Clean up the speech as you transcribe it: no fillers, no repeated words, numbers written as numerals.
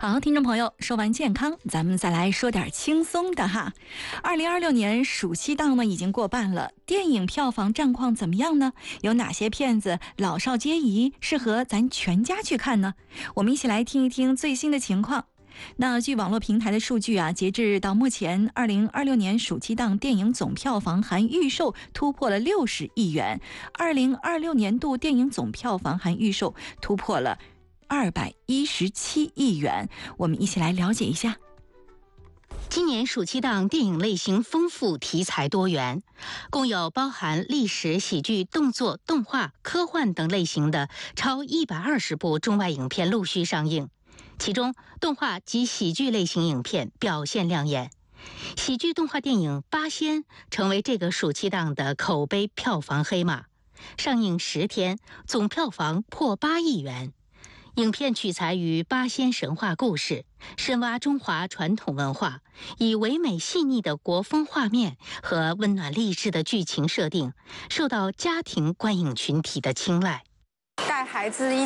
好，听众朋友，说完健康，咱们再来说点轻松的哈。2026年暑期档呢已经过半了，电影票房战况怎么样呢？有哪些片子老少皆宜，适合咱全家去看呢？我们一起来听一听最新的情况。那据网络平台的数据啊，截至到目前，2026年暑期档电影总票房含预售突破了60亿元，2026年度电影总票房含预售突破了217亿元。我们一起来了解一下。 今年暑期档电影类型丰富，题材多元，共有包含历史、喜剧、动作、动画、科幻等类型的超120部中外影片陆续上映。其中，动画及喜剧类型影片表现亮眼。喜剧动画电影《八仙》成为这个暑期档的口碑票房黑马，上映10天，总票房破8亿元。影片取材于八仙神话故事，深挖中华传统文化，以唯美细腻的国风画面和温暖励志的剧情设定，受到家庭观影群体的青睐。 带孩子